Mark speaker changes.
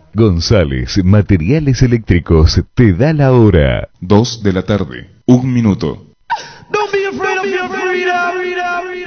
Speaker 1: González Materiales Eléctricos te da la hora. 2 de la tarde, 1 minuto.